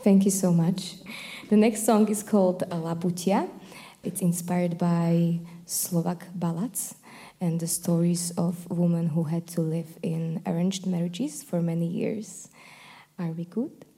Thank you so much. The next song is called Labutia. It's inspired by Slovak ballads and the stories of women who had to live in arranged marriages for many years. Are we good?